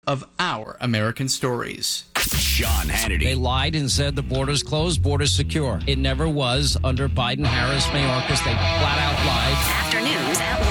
of our American stories. Sean Hannity. They lied and said the border's closed, border's secure. It never was under Biden, Harris, Mayorkas. They flat out lied. Afternoons at